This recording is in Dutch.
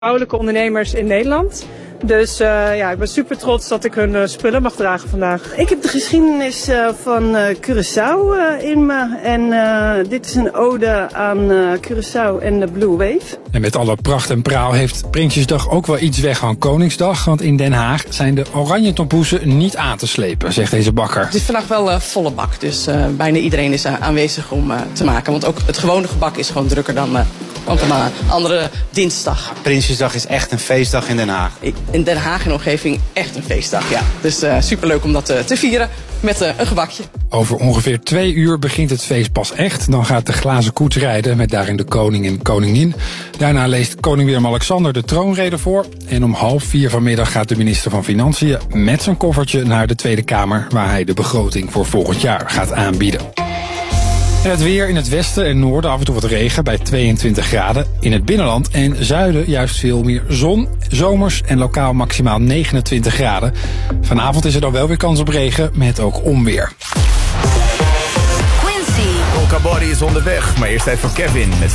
vrouwelijke ondernemers in Nederland. Dus ik ben super trots dat ik hun spullen mag dragen vandaag. Ik heb de geschiedenis van Curaçao in me. En dit is een ode aan Curaçao en de Blue Wave. En met alle pracht en praal heeft Prinsjesdag ook wel iets weg van Koningsdag. Want in Den Haag zijn de oranje tompoesen niet aan te slepen, zegt deze bakker. Het is vandaag wel volle bak, dus bijna iedereen is aanwezig om te maken. Want ook het gewone gebak is gewoon drukker dan op een andere dinsdag. Prinsjesdag is echt een feestdag in Den Haag. In Den Haag en omgeving echt een feestdag, ja. Dus superleuk om dat te vieren met een gebakje. Over ongeveer 2 uur begint het feest pas echt. Dan gaat de glazen koets rijden met daarin de koning en koningin. Daarna leest koning Willem-Alexander de troonrede voor. En om 3:30 vanmiddag gaat de minister van Financiën met zijn koffertje naar de Tweede Kamer, waar hij de begroting voor volgend jaar gaat aanbieden. En het weer in het westen en noorden af en toe wat regen bij 22 graden. In het binnenland en zuiden juist veel meer zon, zomers en lokaal maximaal 29 graden. Vanavond is er dan wel weer kans op regen met ook onweer. Quincy. Body is onderweg, maar eerst even voor Kevin met